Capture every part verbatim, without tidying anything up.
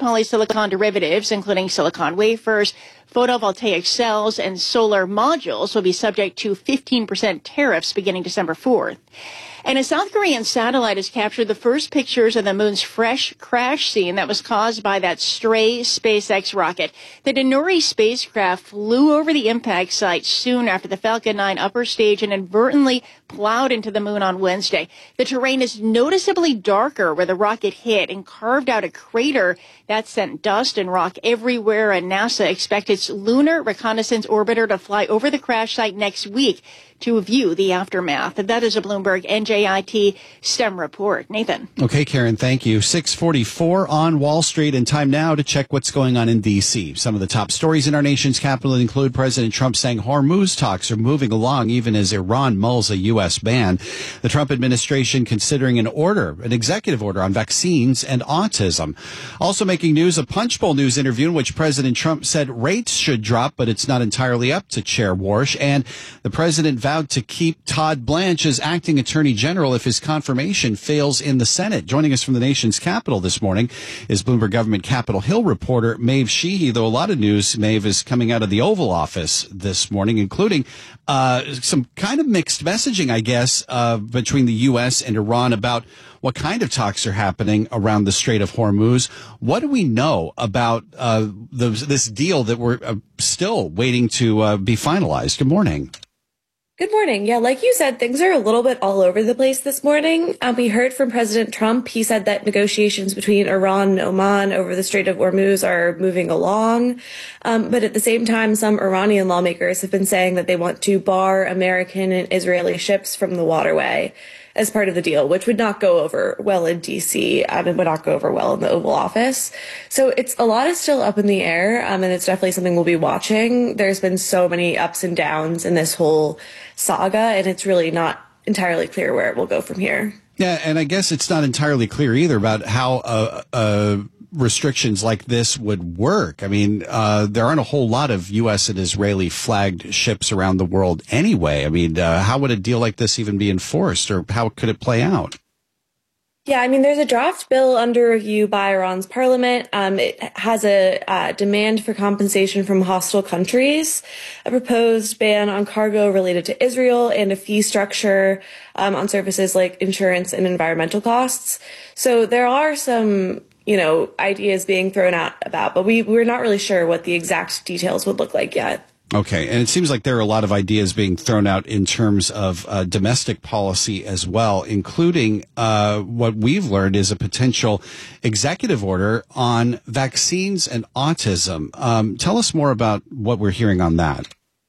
polysilicon derivatives, including silicon wafers, photovoltaic cells, and solar modules, will be subject to fifteen percent tariffs beginning December fourth. And a South Korean satellite has captured the first pictures of the moon's fresh crash scene that was caused by that stray SpaceX rocket. The Danuri spacecraft flew over the impact site soon after the Falcon nine upper stage inadvertently plowed into the moon on Wednesday. The terrain is noticeably darker where the rocket hit and carved out a crater that sent dust and rock everywhere, and NASA expects its Lunar Reconnaissance Orbiter to fly over the crash site next week to view the aftermath. And that is a Bloomberg N J I T STEM report. Nathan. Okay, Karen, thank you. six forty-four on Wall Street, and time now to check what's going on in D C. Some of the top stories in our nation's capital include President Trump saying Hormuz talks are moving along even as Iran mulls a U S ban. The Trump administration considering an order, an executive order on vaccines and autism. Also making news, a Punchbowl News interview in which President Trump said rates should drop, but it's not entirely up to Chair Warsh. And the president vowed to keep Todd Blanche as acting attorney general if his confirmation fails in the Senate. Joining us from the nation's capital this morning is Bloomberg Government Capitol Hill reporter Maeve Sheehy, though a lot of news, Maeve, is coming out of the Oval Office this morning, including uh, some kind of mixed messaging, I guess, uh, between the U S and Iran about what kind of talks are happening around the Strait of Hormuz. What do we know about uh, the, this deal that we're uh, still waiting to uh, be finalized? Good morning. Good morning. Yeah, like you said, things are a little bit all over the place this morning. Um, we heard from President Trump. He said that negotiations between Iran and Oman over the Strait of Hormuz are moving along. Um, but at the same time, some Iranian lawmakers have been saying that they want to bar American and Israeli ships from the waterway as part of the deal, which would not go over well in D C um, and would not go over well in the Oval Office. So it's a lot is still up in the air, um, and it's definitely something we'll be watching. There's been so many ups and downs in this whole saga, and it's really not entirely clear where it will go from here. Yeah, and I guess it's not entirely clear either about how uh, uh, restrictions like this would work. I mean, uh, there aren't a whole lot of U S and Israeli flagged ships around the world anyway. I mean, uh, how would a deal like this even be enforced, or how could it play out? Yeah, I mean, there's a draft bill under review by Iran's parliament. Um, it has a uh, demand for compensation from hostile countries, a proposed ban on cargo related to Israel, and a fee structure um, on services like insurance and environmental costs. So there are some, you know, ideas being thrown out about, but we, we're not really sure what the exact details would look like yet. Okay. And it seems like there are a lot of ideas being thrown out in terms of uh, domestic policy as well, including uh, what we've learned is a potential executive order on vaccines and autism. Um, tell us more about what we're hearing on that.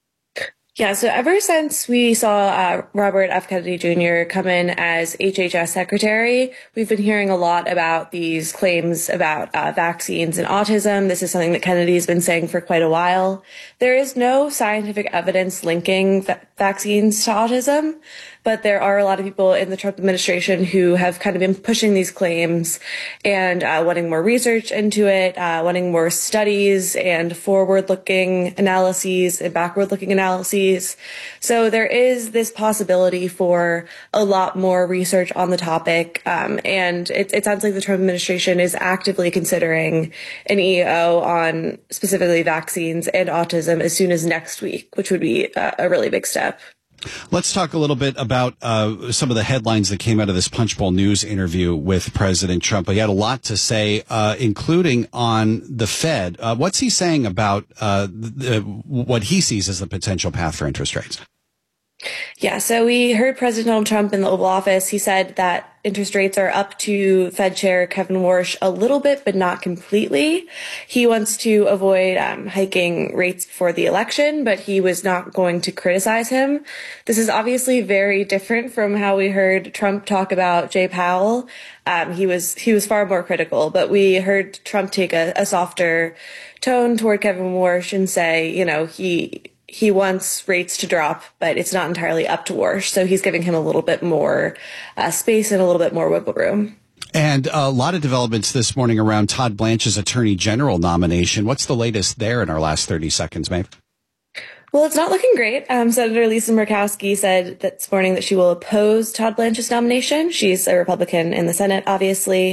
Yeah, so ever since we saw uh, Robert F. Kennedy Junior come in as H H S secretary, we've been hearing a lot about these claims about uh, vaccines and autism. This is something that Kennedy's been saying for quite a while. There is no scientific evidence linking va- vaccines to autism, but there are a lot of people in the Trump administration who have kind of been pushing these claims and uh, wanting more research into it, uh, wanting more studies and forward-looking analyses and backward-looking analyses. So there is this possibility for a lot more research on the topic, um, and it, it sounds like the Trump administration is actively considering an E O on specifically vaccines and autism as soon as next week, which would be a, a really big step. Let's talk a little bit about uh, some of the headlines that came out of this Punchbowl News interview with President Trump. He had a lot to say, uh, including on the Fed. Uh, what's he saying about uh, the, what he sees as the potential path for interest rates? Yeah, so we heard President Donald Trump in the Oval Office. He said that interest rates are up to Fed Chair Kevin Warsh a little bit, but not completely. He wants to avoid um, hiking rates before the election, but he was not going to criticize him. This is obviously very different from how we heard Trump talk about Jay Powell. Um, he was he was far more critical, but we heard Trump take a, a softer tone toward Kevin Warsh and say, you know, he he wants rates to drop, but it's not entirely up to Warsh. So he's giving him a little bit more uh, space and a little bit more wiggle room. And a lot of developments this morning around Todd Blanche's attorney general nomination. What's the latest there in our last thirty seconds, Maeve? Well, it's not looking great. Um, Senator Lisa Murkowski said this morning that she will oppose Todd Blanche's nomination. She's a Republican in the Senate, obviously.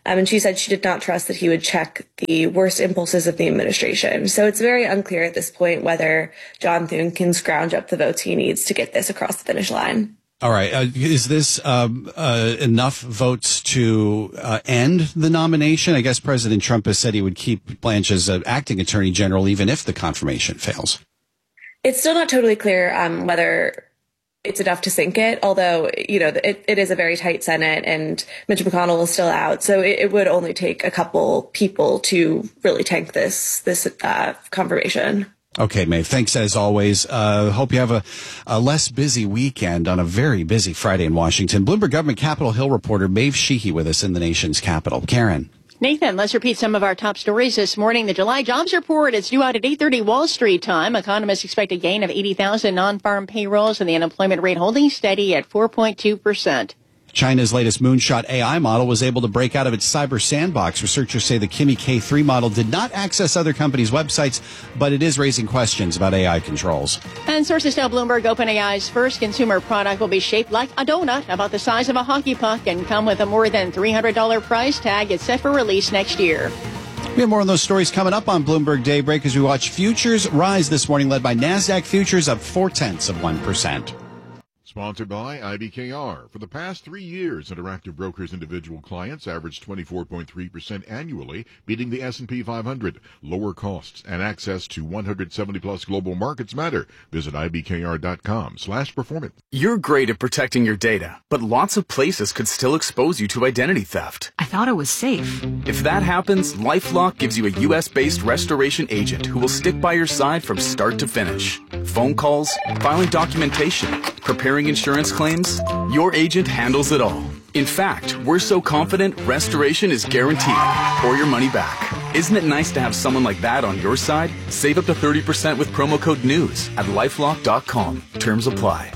Um, and she said she did not trust that he would check the worst impulses of the administration. So it's very unclear at this point whether John Thune can scrounge up the votes he needs to get this across the finish line. All right. Uh, is this um, uh, enough votes to uh, end the nomination? I guess President Trump has said he would keep Blanche as uh, acting attorney general even if the confirmation fails. It's still not totally clear um, whether it's enough to sink it, although, you know, it, it is a very tight Senate and Mitch McConnell is still out. So it, it would only take a couple people to really tank this, this uh, confirmation. Okay, Maeve, thanks as always. Uh, hope you have a, a less busy weekend on a very busy Friday in Washington. Bloomberg Government Capitol Hill reporter Maeve Sheehy with us in the nation's capital. Karen. Nathan, let's repeat some of our top stories this morning. The July jobs report is due out at eight thirty Wall Street time. Economists expect a gain of eighty thousand non-farm payrolls and the unemployment rate holding steady at four point two percent. China's latest moonshot A I model was able to break out of its cyber sandbox. Researchers say the Kimi K three model did not access other companies' websites, but it is raising questions about A I controls. And sources tell Bloomberg OpenAI's first consumer product will be shaped like a donut, about the size of a hockey puck, and come with a more than three hundred dollars price tag. It's set for release next year. We have more on those stories coming up on Bloomberg Daybreak as we watch futures rise this morning, led by NASDAQ futures up four-tenths of one percent. Sponsored by I B K R. For the past three years, Interactive Brokers individual clients averaged twenty-four point three percent annually, beating the S and P five hundred. Lower costs and access to one hundred seventy plus global markets matter. Visit ibkr.com slash performance. You're great at protecting your data, but lots of places could still expose you to identity theft. I thought I was safe. If that happens, LifeLock gives you a U S-based restoration agent who will stick by your side from start to finish. Phone calls, filing documentation, preparing insurance claims, your agent handles it all. In fact, we're so confident restoration is guaranteed or your money back. Isn't it nice to have someone like that on your side? Save up to thirty percent with promo code NEWS at lifelock dot com. Terms apply.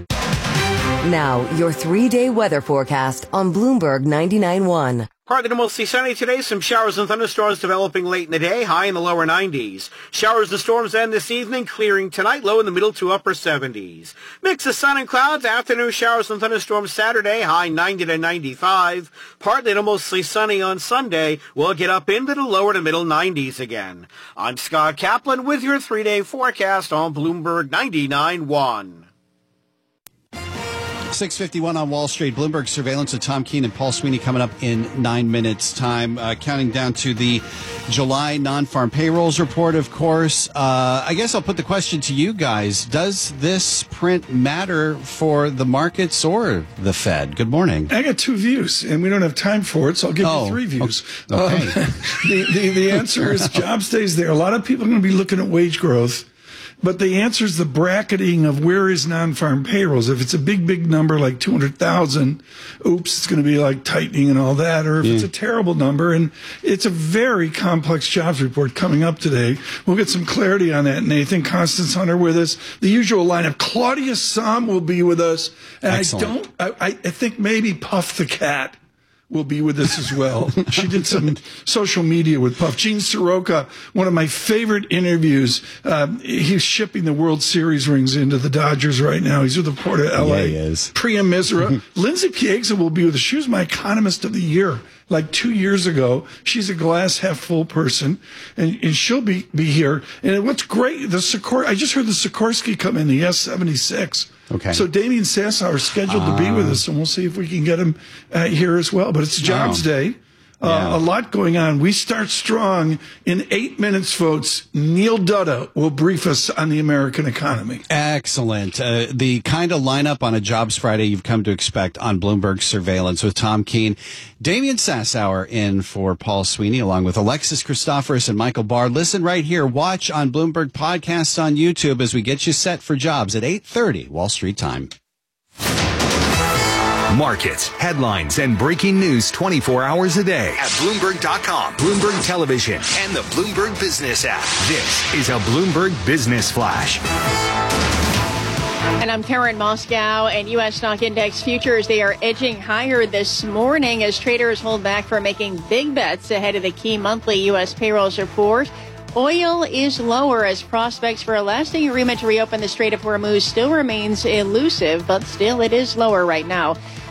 Now, your three-day weather forecast on Bloomberg ninety-nine point one. Partly to mostly sunny today. Some showers and thunderstorms developing late in the day, high in the lower nineties. Showers and storms end this evening, clearing tonight, low in the middle to upper seventies. Mix of sun and clouds, afternoon showers and thunderstorms Saturday, high ninety to ninety-five. Partly to mostly sunny on Sunday. We'll get up into the lower to middle nineties again. I'm Scott Kaplan with your three-day forecast on Bloomberg ninety-nine point one. six fifty-one on Wall Street. Bloomberg surveillance of Tom Keene and Paul Sweeney coming up in nine minutes' time. Uh, counting down to the July non-farm payrolls report, of course. Uh, I guess I'll put the question to you guys. Does this print matter for the markets or the Fed? Good morning. I got two views, and we don't have time for it, so I'll give oh, you three views. Okay. Um, the, the, the answer is job stays there. A lot of people are going to be looking at wage growth. But the answer is the bracketing of where is non-farm payrolls. If it's a big, big number like two hundred thousand, oops, it's going to be like tightening and all that. Or if yeah. it's a terrible number, and it's a very complex jobs report coming up today. We'll get some clarity on that. Nathan, Constance Hunter with us. The usual lineup. Claudia Sahm will be with us. And Excellent. I don't, I, I think maybe Puff the Cat will be with us as well. She did some social media with Puff. Gene Soroka, one of my favorite interviews. Um, he's shipping the World Series rings into the Dodgers right now. He's with the Port of L A. Yeah, he is. Priya Misra. Lindsay Piegza will be with us. She was my economist of the year like two years ago. She's a glass half full person, and, and she'll be, be here. And what's great, the Sikor- I just heard the Sikorsky come in, the S seventy-six. Okay. So Damian Sassower is scheduled uh, to be with us, and we'll see if we can get him uh, here as well. But it's Jobs oh. Day. Uh, yeah. A lot going on. We start strong in eight minutes, folks. Neil Dutta will brief us on the American economy. Excellent. Uh, the kind of lineup on a Jobs Friday you've come to expect on Bloomberg Surveillance with Tom Keene. Damian Sassower in for Paul Sweeney, along with Alexis Christoforous and Michael Barr. Listen right here. Watch on Bloomberg Podcasts on YouTube as we get you set for jobs at eight thirty Wall Street time. Markets, headlines, and breaking news twenty-four hours a day at Bloomberg dot com, Bloomberg Television, and the Bloomberg Business app. This is a Bloomberg Business Flash. And I'm Karen Moscow, and U S stock index futures, they are edging higher this morning as traders hold back from making big bets ahead of the key monthly U S payrolls report. Oil is lower as prospects for a lasting agreement to reopen the Strait of Hormuz still remains elusive, but still it is lower right now.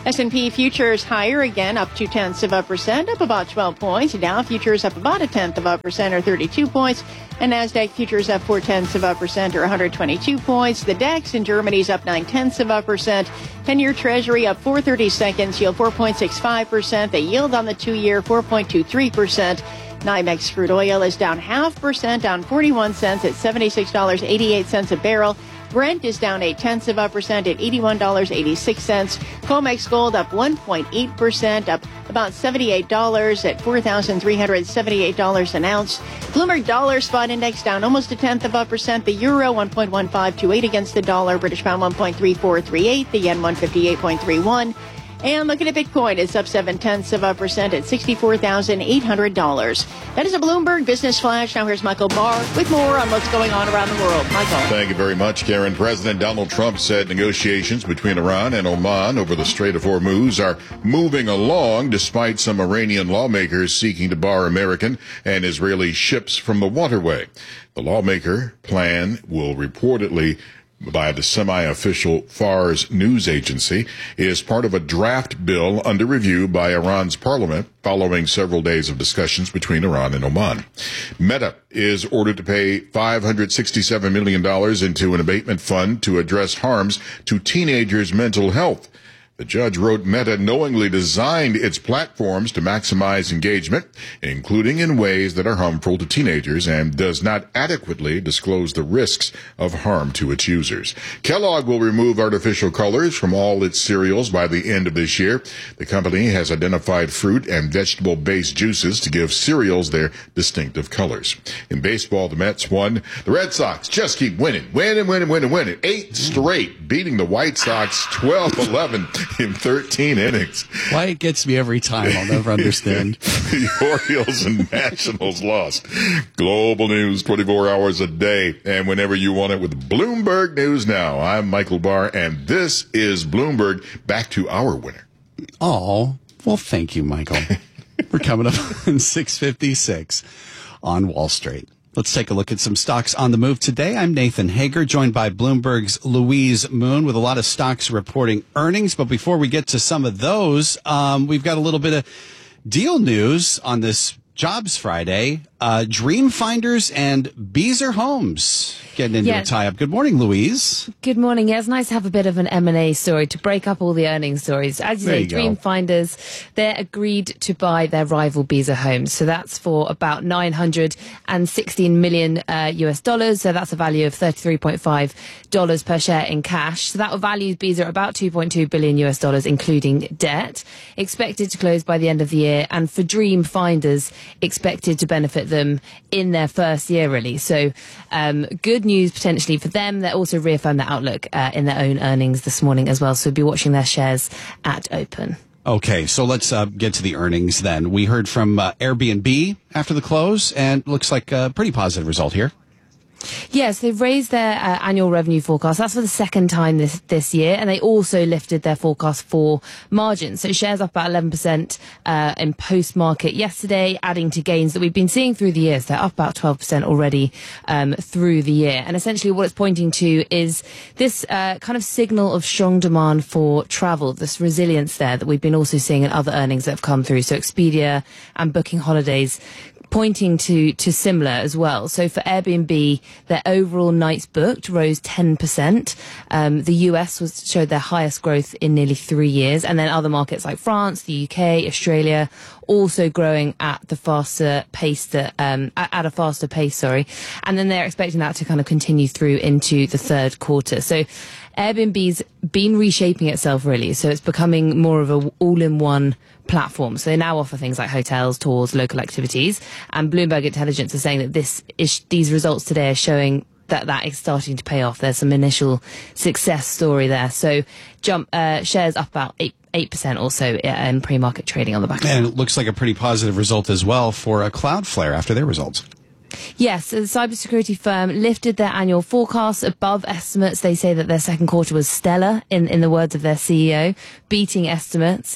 S and P futures higher again, up two tenths of a percent, up about twelve points. Dow futures up about a tenth of a percent, or thirty-two points. And NASDAQ futures up four tenths of a percent, or one hundred twenty-two points. The DAX in Germany's up nine tenths of a percent. ten-year Treasury up four thirty seconds, yield four point six five percent. The yield on the two-year four point two three percent. NYMEX crude oil is down half percent, down forty-one cents at seventy-six dollars and eighty-eight cents a barrel. Brent is down eight tenths of a percent at eighty-one dollars and eighty-six cents. COMEX gold up one point eight percent, up about seventy-eight dollars at four thousand three hundred seventy-eight dollars an ounce. Bloomberg Dollar Spot Index down almost a tenth of a percent. The euro one point one five two eight against the dollar. British pound one point three four three eight. The yen one fifty-eight point three one. And looking at Bitcoin, it's up seven tenths of a percent at sixty-four thousand eight hundred dollars. That is a Bloomberg Business Flash. Now here's Michael Barr with more on what's going on around the world. Michael. Thank you very much, Karen. President Donald Trump said negotiations between Iran and Oman over the Strait of Hormuz are moving along despite some Iranian lawmakers seeking to bar American and Israeli ships from the waterway. The lawmaker plan will reportedly by the semi-official Fars news agency is part of a draft bill under review by Iran's parliament following several days of discussions between Iran and Oman. Meta is ordered to pay five hundred sixty-seven million dollars into an abatement fund to address harms to teenagers' mental health. The judge wrote Meta knowingly designed its platforms to maximize engagement, including in ways that are harmful to teenagers, and does not adequately disclose the risks of harm to its users. Kellogg will remove artificial colors from all its cereals by the end of this year. The company has identified fruit and vegetable-based juices to give cereals their distinctive colors. In baseball, the Mets won. The Red Sox just keep winning, winning, winning, winning, winning. Eight straight, beating the White Sox twelve eleven. In thirteen innings. Why it gets me every time, I'll never understand. The Orioles and Nationals lost. Global news twenty-four hours a day, and whenever you want it with Bloomberg News Now. I'm Michael Barr, and this is Bloomberg. Back to our winner. Oh, well, thank you, Michael. We're coming up on six fifty-six on Wall Street. Let's take a look at some stocks on the move today. I'm Nathan Hager, joined by Bloomberg's Louise Moon, with a lot of stocks reporting earnings. But before we get to some of those, um, we've got a little bit of deal news on this Jobs Friday. Uh, Dream Finders and Beazer Homes getting into yeah. a tie-up. Good morning, Louise. Good morning. Yeah, it's nice to have a bit of an M and A story to break up all the earnings stories. As you there say, you Dream go. Finders, they're agreed to buy their rival Beazer Homes. So that's for about nine hundred sixteen million uh, U S dollars. So that's a value of thirty-three point five dollars per share in cash. So that will value Beazer at about two point two billion U S dollars, including debt. Expected to close by the end of the year. And for Dream Finders, expected to benefit them in their first year, really. So um, good news potentially for them. They also reaffirmed their outlook uh, in their own earnings this morning as well. So we'll be watching their shares at open. Okay, so let's uh, get to the earnings then. We heard from uh, Airbnb after the close, and looks like a pretty positive result here. Yes, they've raised their uh, annual revenue forecast. That's for the second time this this year, and they also lifted their forecast for margins. So shares up about eleven percent uh, in post-market yesterday, adding to gains that we've been seeing through the years. They're up about twelve percent already um, through the year. And essentially what it's pointing to is this uh, kind of signal of strong demand for travel, this resilience there that we've been also seeing in other earnings that have come through. So Expedia and Booking Holidays pointing to, to similar as well. So for Airbnb, their overall nights booked rose ten percent. Um, the U S was showed their highest growth in nearly three years. And then other markets like France, the U K, Australia, also growing at the faster pace that, um, at a faster pace, sorry. And then they're expecting that to kind of continue through into the third quarter. So Airbnb's been reshaping itself, really. So it's becoming more of a all-in-one platform. So they now offer things like hotels, tours, local activities. And Bloomberg Intelligence is saying that this is, these results today are showing that that is starting to pay off. There's some initial success story there. So jump uh, shares up about eight. eight percent also in pre-market trading on the back of that. And it looks like a pretty positive result as well for a Cloudflare after their results. Yes, the cybersecurity firm lifted their annual forecasts above estimates. They say that their second quarter was stellar, in, in the words of their C E O, beating estimates.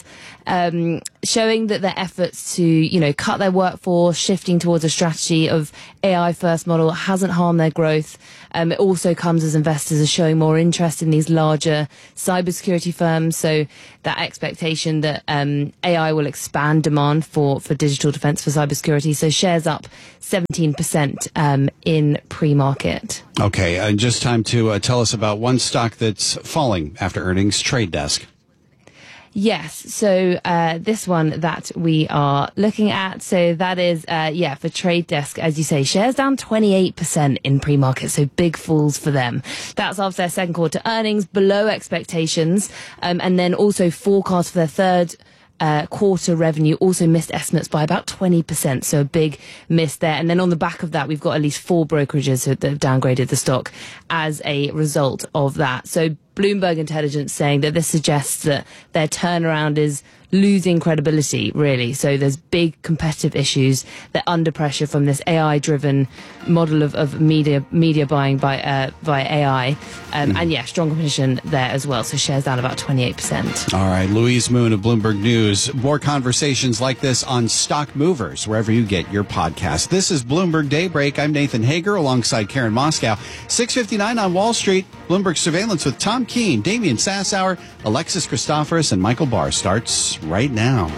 um, showing that their efforts to, you know, cut their workforce, shifting towards a strategy of A I first model hasn't harmed their growth. Um, it also comes as investors are showing more interest in these larger cybersecurity firms. So that expectation that um, A I will expand demand for, for digital defense for cybersecurity. So shares up seventeen percent um, in pre-market. Okay, uh, just time to uh, tell us about one stock that's falling after earnings, Trade Desk. Yes, so uh, this one that we are looking at, so that is, uh, yeah, for Trade Desk, as you say, shares down twenty-eight percent in pre-market, so big falls for them. That's after their second quarter earnings, below expectations, um, and then also forecast for their third Uh, quarter revenue also missed estimates by about twenty percent, so a big miss there. And then on the back of that, we've got at least four brokerages that have downgraded the stock as a result of that. So Bloomberg Intelligence saying that this suggests that their turnaround is losing credibility, really. So there's big competitive issues. They're under pressure from this A I-driven model of, of media media buying by uh, by A I. Um, mm. And yeah, strong competition there as well. So shares down about twenty-eight percent. All right, Louise Moon of Bloomberg News. More conversations like this on Stock Movers, wherever you get your podcast. This is Bloomberg Daybreak. I'm Nathan Hager alongside Karen Moscow. six fifty-nine on Wall Street. Bloomberg Surveillance with Tom Keene, Damian Sassower, Alexis Christoforous, and Michael Barr starts right now.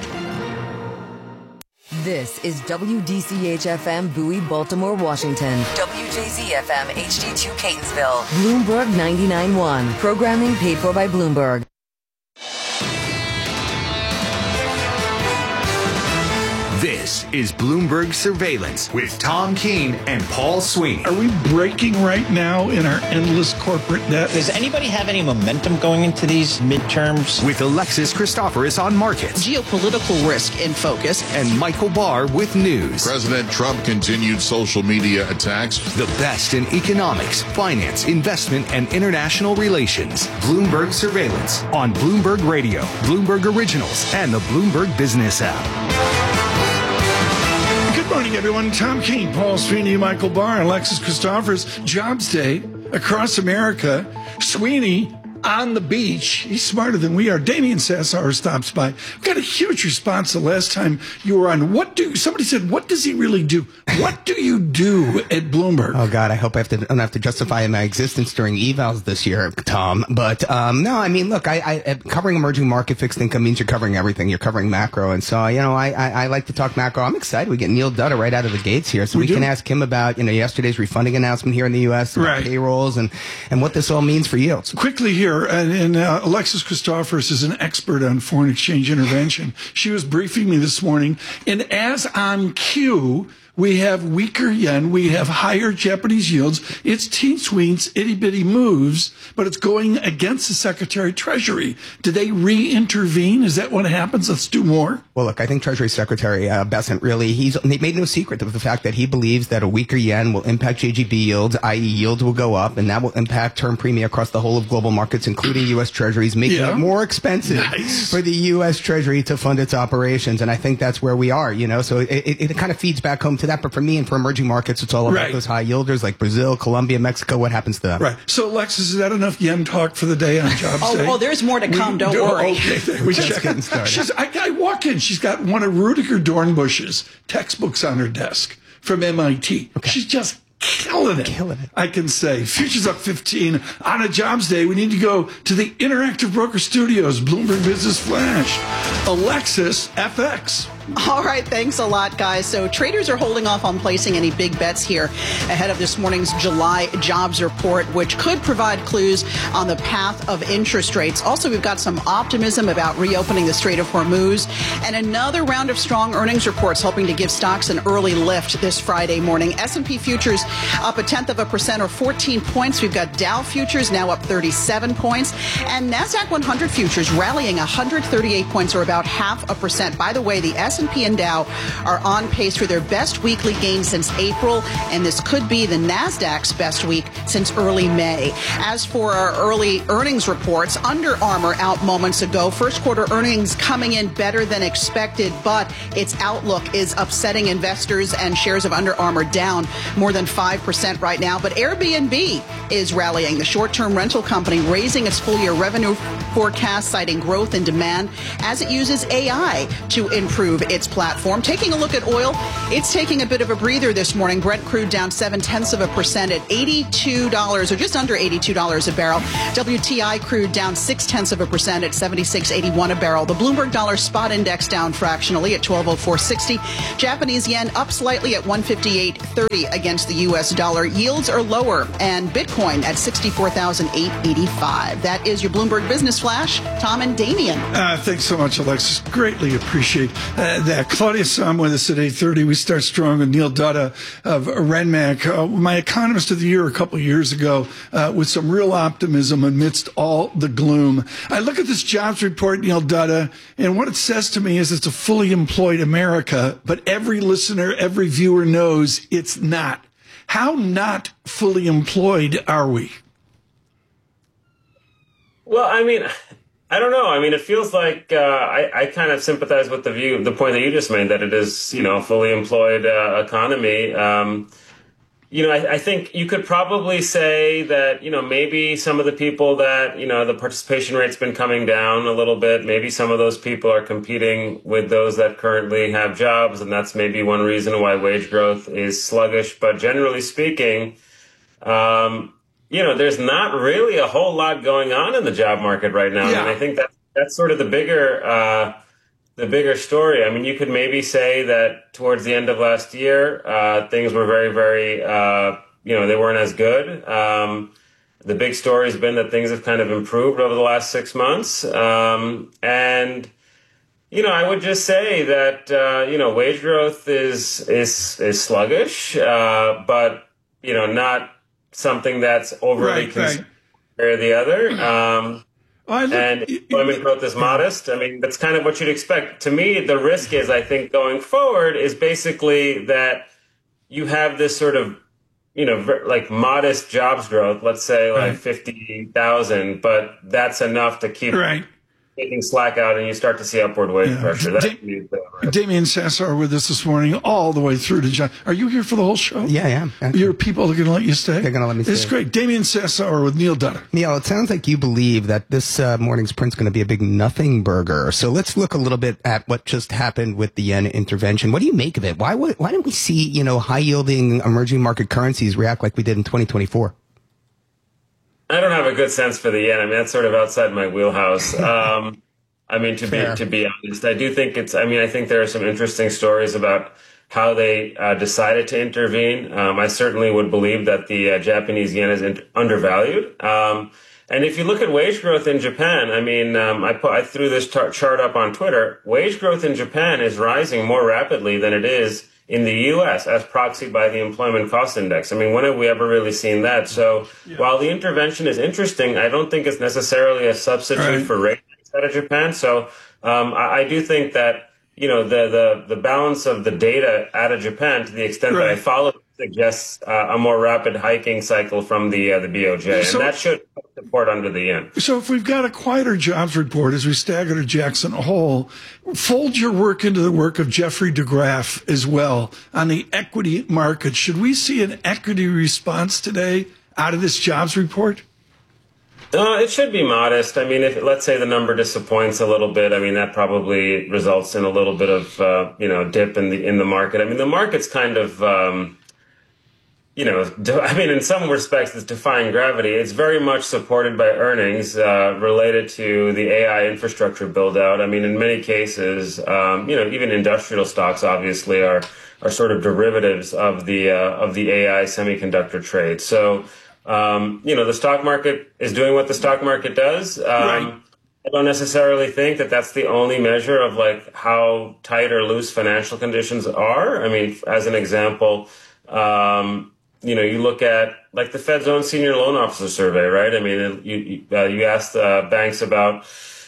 This is W D C H F M Bowie, Baltimore, Washington. W J Z F M H D two Catonsville. Bloomberg ninety-nine point one. Programming paid for by Bloomberg. This is Bloomberg Surveillance with Tom Keene and Paul Sweeney. Are we breaking right now in our endless corporate debt? Does anybody have any momentum going into these midterms? With Alexis Christoforous on markets. Geopolitical risk in focus. And Michael Barr with news. President Trump continued social media attacks. The best in economics, finance, investment, and international relations. Bloomberg Surveillance on Bloomberg Radio, Bloomberg Originals, and the Bloomberg Business app. Good morning, everyone. Tom Keene, Paul Sweeney, Michael Barr, Alexis Christoforous. Jobs Day across America. Sweeney on the beach. He's smarter than we are. Damian Sassower stops by. We got a huge response the last time you were on. What do somebody said? What does he really do? What do you do at Bloomberg? Oh God, I hope I have to don't have to justify my existence during evals this year, Tom. But um, no, I mean, look, I, I covering emerging market fixed income means you're covering everything. You're covering macro, and so you know, I, I, I like to talk macro. I'm excited. We get Neil Dutta right out of the gates here, so we, we can ask him about you know yesterday's refunding announcement here in the U S, about right. payrolls, and and what this all means for yields. Quickly here. And, and uh, Alexis Christoforous is an expert on foreign exchange intervention. She was briefing me this morning, and as on cue, we have weaker yen, we have higher Japanese yields. It's teensweens, itty-bitty moves, but it's going against the Secretary of Treasury. Did they re-intervene? Is that what happens? Let's do more. Well, look, I think Treasury Secretary uh, Bessent really, he's he made no secret of the fact that he believes that a weaker yen will impact J G B yields, that is yields will go up, and that will impact term premium across the whole of global markets, including U S Treasuries, making yeah. it more expensive nice. for the U S Treasury to fund its operations. And I think that's where we are, you know, so it, it, it kind of feeds back home to that. But for me and for emerging markets, it's all about right. those high yielders like Brazil, Colombia, Mexico. What happens to them? Right. So, Alexis, is that enough yen talk for the day on Jobs oh, Day? Oh, there's more to come. We, don't do, worry. Okay, we just getting started. She's, I, I walk in. She's got one of Rudiger Dornbusch's textbooks on her desk from M I T. Okay. She's just killing it. Killing it. I can say. Futures up fifteen on a Jobs Day. We need to go to the Interactive Broker Studios, Bloomberg Business Flash. Alexis, F X. All right, thanks a lot, guys. So traders are holding off on placing any big bets here ahead of this morning's July jobs report, which could provide clues on the path of interest rates. Also, we've got some optimism about reopening the Strait of Hormuz and another round of strong earnings reports helping to give stocks an early lift this Friday morning. S and P futures up a tenth of a percent or fourteen points. We've got Dow futures now up thirty-seven points and NASDAQ one hundred futures rallying one hundred thirty-eight points or about half a percent. By the way, the S S and P and Dow are on pace for their best weekly gain since April, and this could be the Nasdaq's best week since early May. As for our early earnings reports, Under Armour out moments ago. First quarter earnings coming in better than expected, but its outlook is upsetting investors, and shares of Under Armour down more than five percent right now. But Airbnb is rallying. The short-term rental company raising its full-year revenue forecast, citing growth in demand as it uses A I to improve its platform. Taking a look at oil, it's taking a bit of a breather this morning. Brent crude down seven-tenths of a percent at eighty-two dollars, or just under eighty-two dollars a barrel. W T I crude down six-tenths of a percent at seventy-six eighty-one a barrel. The Bloomberg Dollar Spot Index down fractionally at twelve oh four sixty. Japanese yen up slightly at one fifty-eight thirty against the U S dollar. Yields are lower, and Bitcoin at sixty-four thousand eight hundred eighty-five. That is your Bloomberg Business Flash. Tom and Damien. Uh, thanks so much, Alexis. Greatly appreciate uh, that. Claudia Sam with us at eight thirty. We start strong with Neil Dutta of Renmac, uh, my economist of the year a couple of years ago, uh, with some real optimism amidst all the gloom. I look at this jobs report, Neil Dutta, and what it says to me is it's a fully employed America, but every listener, every viewer knows it's not. How not fully employed are we? Well, I mean, I don't know. I mean, it feels like uh, I, I kind of sympathize with the view, the point that you just made, that it is, you know, a fully employed uh, economy. Um, you know, I, I think you could probably say that, you know, maybe some of the people that, you know, the participation rate's been coming down a little bit. Maybe some of those people are competing with those that currently have jobs, and that's maybe one reason why wage growth is sluggish. But generally speaking, um, you know, there's not really a whole lot going on in the job market right now. Yeah. And I think that that's sort of the bigger, uh, the bigger story. I mean, you could maybe say that towards the end of last year, uh, things were very, very, uh, you know, they weren't as good. Um, the big story has been that things have kind of improved over the last six months. Um, and, you know, I would just say that, uh, you know, wage growth is, is, is sluggish, uh, but, you know, not something that's overly right, concerned right. or the other. Um, I look, and employment growth is modest. I mean, that's kind of what you'd expect. To me, the risk is, I think, going forward is basically that you have this sort of, you know, like modest jobs growth, let's say like right. fifty thousand, but that's enough to keep right. taking slack out, and you start to see upward wage yeah. pressure. That's da- Damien Sassar with us this morning, all the way through to John. Are you here for the whole show? Yeah, I am. Actually. Your people are going to let you stay? They're going to let me stay. It's great. Damien Sassar with Neil Dutta. Neil, it sounds like you believe that this uh, morning's print's going to be a big nothing burger. So let's look a little bit at what just happened with the yen intervention. What do you make of it? Why would, why didn't we see, you know, high-yielding emerging market currencies react like we did in twenty twenty-four? I don't have a good sense for the yen. I mean, that's sort of outside my wheelhouse. Um I mean, to Fair. be to be honest, I do think it's. I mean, I think there are some interesting stories about how they uh, decided to intervene. Um, I certainly would believe that the uh, Japanese yen is in- undervalued. Um, and if you look at wage growth in Japan, I mean, um, I put I threw this tar- chart up on Twitter. Wage growth in Japan is rising more rapidly than it is in the U S, as proxied by the Employment Cost Index. I mean, when have we ever really seen that? So yeah. while the intervention is interesting, I don't think it's necessarily a substitute right. for rate out of Japan. So um, I, I do think that, you know, the, the, the balance of the data out of Japan, to the extent right. that I follow, suggests uh, a more rapid hiking cycle from the uh, the B O J. So, and that should support under the yen. So if we've got a quieter jobs report as we stagger to Jackson Hole, fold your work into the work of Jeffrey DeGraff as well on the equity market. Should we see an equity response today out of this jobs report? Uh, it should be modest. I mean, if let's say the number disappoints a little bit, I mean, that probably results in a little bit of, uh, you know, dip in the in the market. I mean, the market's kind of, um, you know, de- I mean, in some respects, it's defying gravity. It's very much supported by earnings uh, related to the A I infrastructure build out. I mean, in many cases, um, you know, even industrial stocks obviously are are sort of derivatives of the uh, of the A I semiconductor trade. So. Um, you know, the stock market is doing what the stock market does. Um, right. I don't necessarily think that that's the only measure of like how tight or loose financial conditions are. I mean, as an example, um, you know, you look at like the Fed's own senior loan officer survey, right? I mean, you you, uh, you asked uh, banks about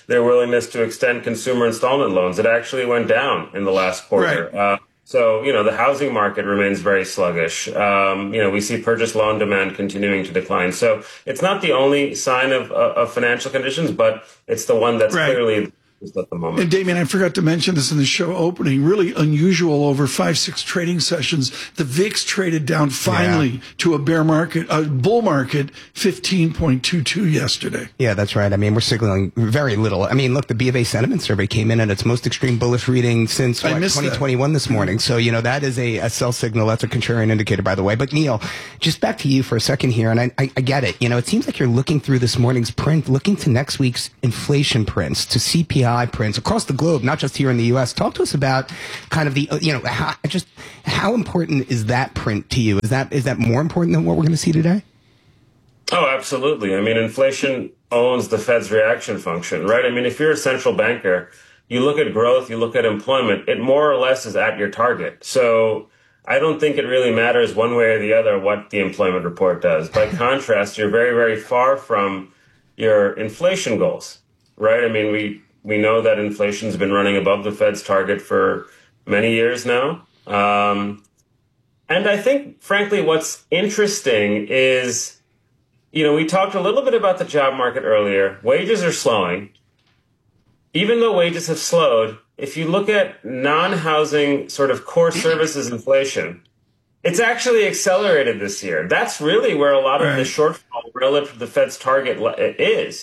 their willingness to extend consumer installment loans. It actually went down in the last quarter. Right. Uh, so, you know, the housing market remains very sluggish. Um, you know, we see purchase loan demand continuing to decline. So it's not the only sign of, uh, of financial conditions, but it's the one that's right. clearly at the moment. And Damien, I forgot to mention this in the show opening, really unusual over five, six trading sessions. The V I X traded down finally yeah. to a bear market, a bull market, fifteen point two two yesterday. Yeah, that's right. I mean, we're signaling very little. I mean, look, the B of A sentiment survey came in at its most extreme bullish reading since what, twenty twenty-one that. This morning. So, you know, that is a, a sell signal. That's a contrarian indicator, by the way. But Neil, just back to you for a second here. And I, I, I get it. You know, it seems like you're looking through this morning's print, looking to next week's inflation prints, to C P I prints across the globe, not just here in the U S. Talk to us about kind of the, you know, how, just how important is that print to you? Is that is that more important than what we're going to see today? Oh, absolutely. I mean, inflation owns the Fed's reaction function, right? I mean, if you're a central banker, you look at growth, you look at employment, it more or less is at your target. So I don't think it really matters one way or the other what the employment report does. By contrast, you're very, very far from your inflation goals, right? I mean, we We know that inflation has been running above the Fed's target for many years now. Um, and I think, frankly, what's interesting is, you know, we talked a little bit about the job market earlier. Wages are slowing. Even though wages have slowed, if you look at non-housing sort of core services inflation, it's actually accelerated this year. That's really where a lot of right. the shortfall relative to the Fed's target is.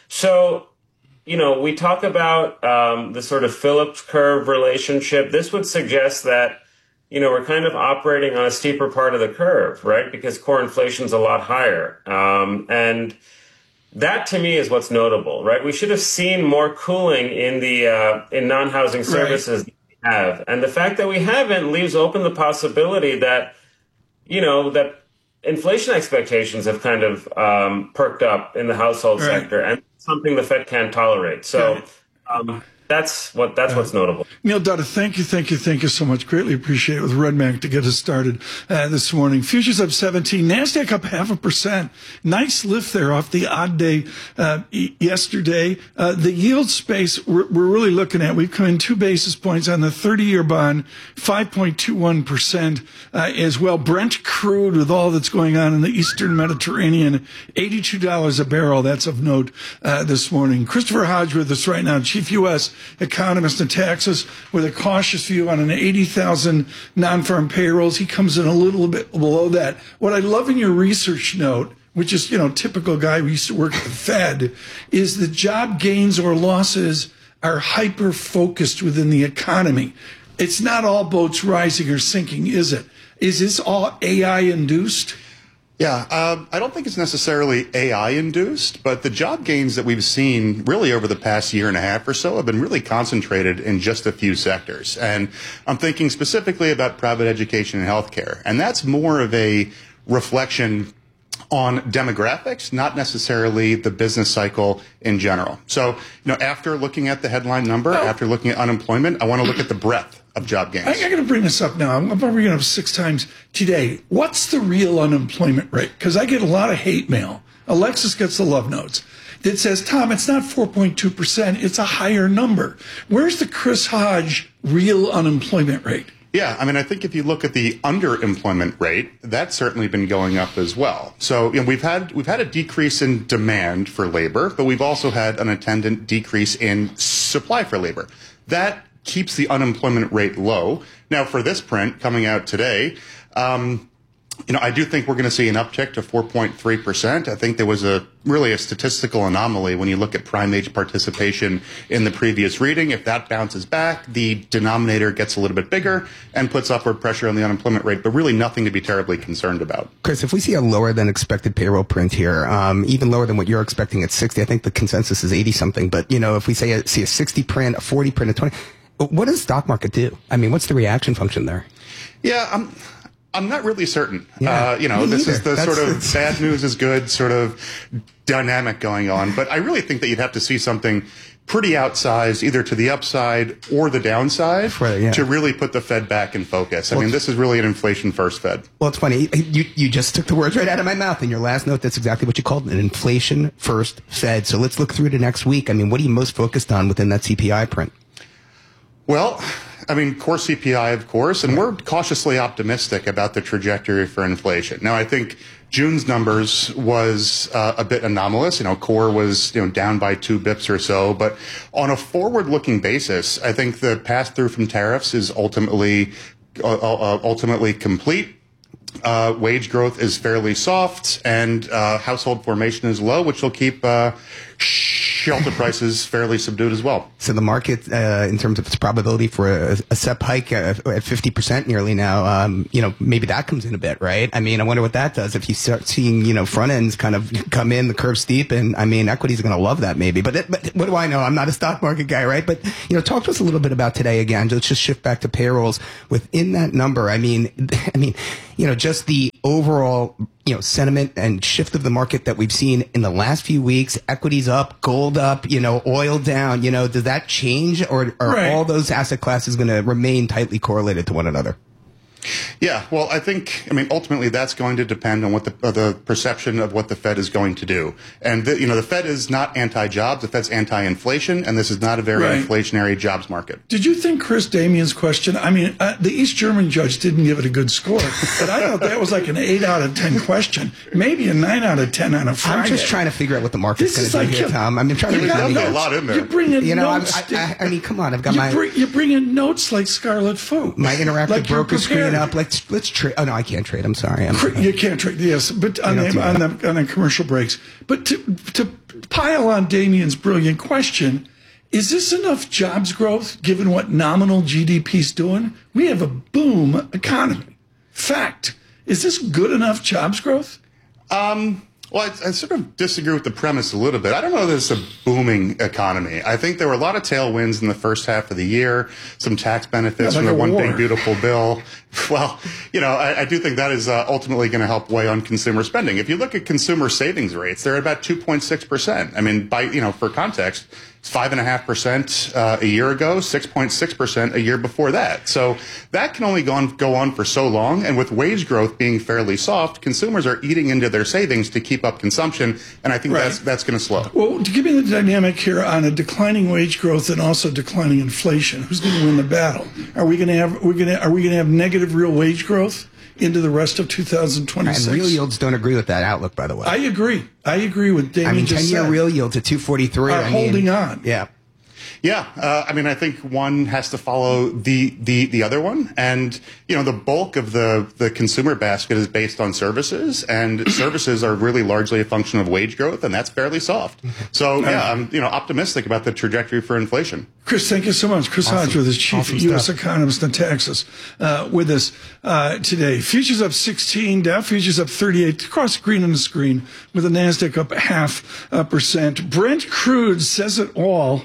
So, you know, we talk about um, the sort of Phillips curve relationship. This would suggest that, you know, we're kind of operating on a steeper part of the curve, right? Because core inflation is a lot higher. Um, and that, to me, is what's notable, right? We should have seen more cooling in the uh, in non-housing services right. than we have. And the fact that we haven't leaves open the possibility that, you know, that inflation expectations have kind of um, perked up in the household right. sector. And something the Fed can't tolerate. So um, that's what that's what's notable. Neil Dutta, thank you, thank you, thank you so much. Greatly appreciate it with Redmac to get us started uh, this morning. Futures up seventeen, NASDAQ up half a percent. Nice lift there off the odd day uh, e- yesterday. Uh, the yield space we're, we're really looking at, we've come in two basis points on the thirty-year bond, five point two one percent uh, as well. Brent crude, with all that's going on in the Eastern Mediterranean, eighty-two dollars a barrel. That's of note uh, this morning. Christopher Hodge with us right now, Chief U S economist in Texas, with a cautious view on an eighty thousand non-farm payrolls. He comes in a little bit below that. What I love in your research note, which is, you know, typical guy who used to work at the Fed, is the job gains or losses are hyper-focused within the economy. It's not all boats rising or sinking, is it? Is this all A I-induced? Yeah, um, I don't think it's necessarily A I-induced, but the job gains that we've seen really over the past year and a half or so have been really concentrated in just a few sectors. And I'm thinking specifically about private education and healthcare. And that's more of a reflection on demographics, not necessarily the business cycle in general. So, you know, after looking at the headline number, oh. after looking at unemployment, I want to look at the breadth of job gains. I, I got to bring this up now. I'm about to bring it up six times today. What's the real unemployment rate? Because I get a lot of hate mail. Alexis gets the love notes that says, Tom, it's not four point two percent. It's a higher number. Where's the Chris Hodge real unemployment rate? Yeah, I mean, I think if you look at the underemployment rate, that's certainly been going up as well. So, you know, we've had we've had a decrease in demand for labor, but we've also had an attendant decrease in supply for labor. That keeps the unemployment rate low. Now, for this print coming out today, um, you know, I do think we're going to see an uptick to four point three percent. I think there was a really a statistical anomaly when you look at prime age participation in the previous reading. If that bounces back, the denominator gets a little bit bigger and puts upward pressure on the unemployment rate, but really nothing to be terribly concerned about. Chris, if we see a lower than expected payroll print here, um, even lower than what you're expecting at sixty, I think the consensus is eighty something, but, you know, if we say a, see a sixty print, a forty print, a twenty, what does the stock market do? I mean, what's the reaction function there? Yeah, I'm... I'm not really certain. Yeah, uh, you know, this is the That's, sort of bad news is good sort of dynamic going on. But I really think that you'd have to see something pretty outsized, either to the upside or the downside, right, yeah. to really put the Fed back in focus. I well, mean, this is really an inflation-first Fed. Well, it's funny. You, you just took the words right out of my mouth in your last note. That's exactly what you called it, an inflation-first Fed. So let's look through to next week. I mean, what are you most focused on within that C P I print? Well, I mean, core C P I, of course, and we're cautiously optimistic about the trajectory for inflation. Now, I think June's numbers was uh, a bit anomalous. You know, core was, you know, down by two bips or so. But on a forward-looking basis, I think the pass-through from tariffs is ultimately uh, uh, ultimately complete. Uh, wage growth is fairly soft, and uh, household formation is low, which will keep uh, shelter prices fairly subdued as well. So the market, uh, in terms of its probability for a, a S E P hike uh, at fifty percent nearly now, um, you know, maybe that comes in a bit, right? I mean, I wonder what that does if you start seeing, you know, front ends kind of come in, the curve steep, and I mean, equities are going to love that maybe. But, it, but what do I know? I'm not a stock market guy, right? But, you know, talk to us a little bit about today again. Let's just shift back to payrolls. Within that number, I mean, I mean, you know, just the overall, you know, sentiment and shift of the market that we've seen in the last few weeks, equities up, gold up, you know, oil down, you know, does that change, or are right. all those asset classes going to remain tightly correlated to one another? Yeah, well, I think, I mean, ultimately that's going to depend on what the uh, the perception of what the Fed is going to do. And, the, you know, the Fed is not anti-jobs. The Fed's anti-inflation, and this is not a very right. inflationary jobs market. Did you think Chris Damian's question, I mean, uh, the East German judge didn't give it a good score, but I thought that was like an eight out of ten question, maybe a nine out of ten on a Friday. I'm just trying to figure out what the market's going to do like here, you, Tom. I mean, I'm trying to There's make a lot in there. You bring in you know, notes. I, I, I mean, come on, I've got you my bring, you bring in notes like Scarlet Food. My interactive like broker screen up. Let's let's trade. Oh no, I can't trade. I'm sorry. I'm, you can't trade. Yes, but on the, on the on the commercial breaks. But to to pile on Damian's brilliant question, is this enough jobs growth given what nominal G D P's doing? We have a boom economy. Fact. Is this good enough jobs growth? Um. Well, I, I sort of disagree with the premise a little bit. I don't know that it's a booming economy. I think there were a lot of tailwinds in the first half of the year, some tax benefits yeah, like from the One war. Big Beautiful Bill. Well, you know, I, I do think that is uh, ultimately going to help weigh on consumer spending. If you look at consumer savings rates, they're at about two point six percent. I mean, by, you know, for context, it's five point five percent uh, a year ago, six point six percent a year before that. So that can only go on, go on for so long. And with wage growth being fairly soft, consumers are eating into their savings to keep up consumption. And I think right. that's that's going to slow. Well, to give you the dynamic here on a declining wage growth and also declining inflation, who's going to win the battle? Are we going to have we're going to are we going to have negative real wage growth into the rest of two thousand twenty-six? And real yields don't agree with that outlook, by the way. I agree. I agree with Damien. I mean, just ten-year said. real yields at two forty-three Are I holding mean, on. Yeah. Yeah, uh, I mean, I think one has to follow the, the, the other one. And, you know, the bulk of the, the consumer basket is based on services, and services are really largely a function of wage growth, and that's fairly soft. So, yeah, I'm, you know, optimistic about the trajectory for inflation. Chris, thank you so much. Chris awesome. Hodge, with his chief awesome U S stuff. economist in Texas, uh, with us uh, today. Futures up sixteen, Dow futures up thirty-eight, across green on the screen, with the NASDAQ up half a percent. Brent crude says it all.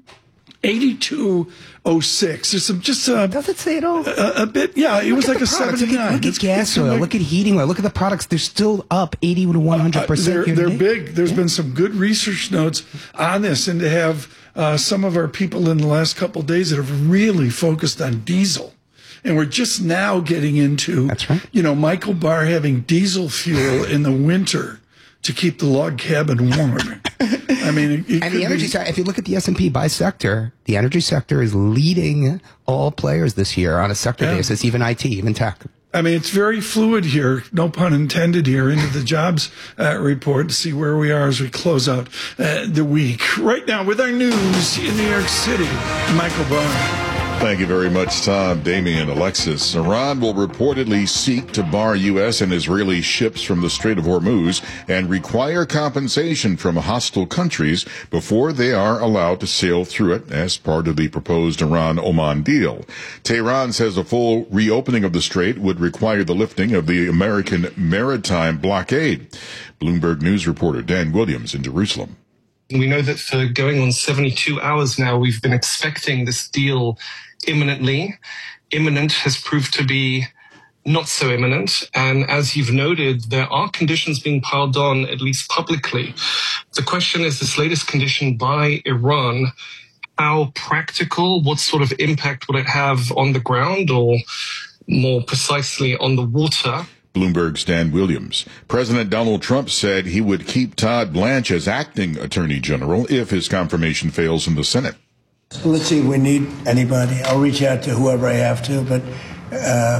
eighty-two oh six. There's some just uh, does it say it all? A, a bit, yeah. It look was like a products. seventy-nine. Look at, look at gas oil. Like, look at heating oil. Look at the products. They're still up eighty to one hundred percent. Uh, they're they're big. There's yeah. been some good research notes on this, and to have uh, some of our people in the last couple of days that have really focused on diesel. And we're just now getting into, That's right. you know, Michael Barr having diesel fuel in the winter to keep the log cabin warm. I mean, it, it and the energy be, sector, if you look at the S and P by sector, the energy sector is leading all players this year on a sector yeah. basis, even I T, even tech. I mean, it's very fluid here, no pun intended here, into the jobs uh, report to see where we are as we close out uh, the week. Right now, with our news in New York City, Michael Barr. Thank you very much, Tom, Damian, Alexis. Iran will reportedly seek to bar U S and Israeli ships from the Strait of Hormuz and require compensation from hostile countries before they are allowed to sail through it as part of the proposed Iran-Oman deal. Tehran says a full reopening of the strait would require the lifting of the American maritime blockade. Bloomberg News reporter Dan Williams in Jerusalem. We know that for going on seventy-two hours now, we've been expecting this deal imminently. Imminent has proved to be not so imminent. And as you've noted, there are conditions being piled on, at least publicly. The question is, this latest condition by Iran, how practical, what sort of impact will it have on the ground, or more precisely on the water? Bloomberg's Dan Williams. President Donald Trump said he would keep Todd Blanche as acting attorney general if his confirmation fails in the Senate. Let's see if we need anybody. I'll reach out to whoever I have to, but uh,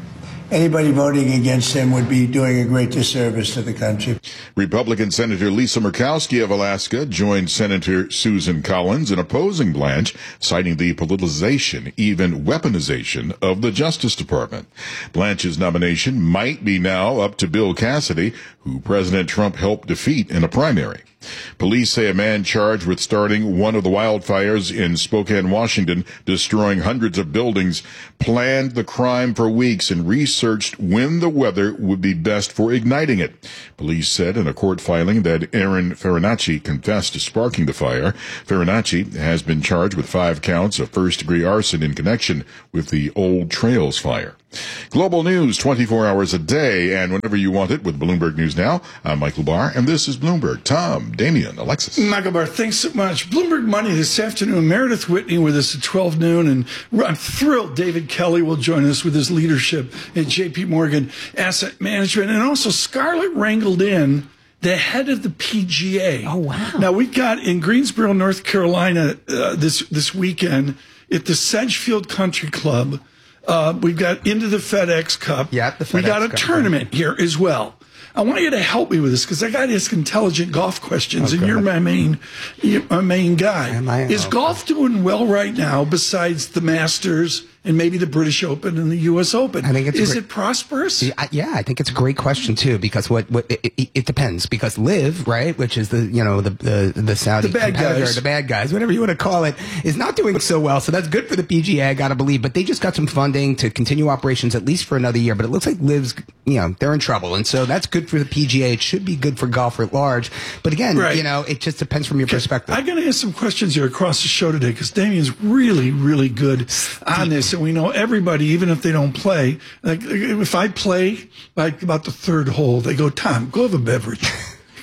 anybody voting against him would be doing a great disservice to the country. Republican Senator Lisa Murkowski of Alaska joined Senator Susan Collins in opposing Blanche, citing the politicization, even weaponization of the Justice Department. Blanche's nomination might be now up to Bill Cassidy, who President Trump helped defeat in a primary. Police say a man charged with starting one of the wildfires in Spokane, Washington, destroying hundreds of buildings, planned the crime for weeks and researched when the weather would be best for igniting it. Police said in a court filing that Aaron Farinacci confessed to sparking the fire. Farinacci has been charged with five counts of first-degree arson in connection with the Old Trails fire. Global news twenty-four hours a day and whenever you want it with Bloomberg News Now. I'm Michael Barr, and this is Bloomberg. Tom, Damian, Alexis. Michael Barr, thanks so much. Bloomberg Money this afternoon. Meredith Whitney with us at twelve noon, and I'm thrilled David Kelly will join us with his leadership at J P Morgan Asset Management, and also Scarlett wrangled in the head of the P G A. Oh, wow. Now, we've got in Greensboro, North Carolina, uh, this, this weekend at the Sedgefield Country Club. Uh, we've got into the FedEx Cup. Yeah, the FedEx We got a Cup, tournament right. here as well. I want you to help me with this because I got to ask intelligent golf questions, Oh, and God. you're my main, you're my main guy. Am I? Is Oh, golf doing well right now besides the Masters and maybe the British Open and the U S Open? I think it's Is great. it prosperous? Yeah, I- yeah, I think it's a great question too, because what, what it, it, it depends. Because Live, right, which is the you know the the, the Saudi The bad competitor, guys. the bad guys, whatever you want to call it, is not doing so well. So that's good for the P G A, I gotta believe. But they just got some funding to continue operations at least for another year. But it looks like Live's, you know, they're in trouble, and so that's good for the P G A. It should be good for golf at large. But again, Right. you know, it just depends from your perspective. I'm going to ask some questions here across the show today because Damien's really, really good on this, and we know everybody, even if they don't play. Like if I play like about the third hole, they go, "Tom, go have a beverage."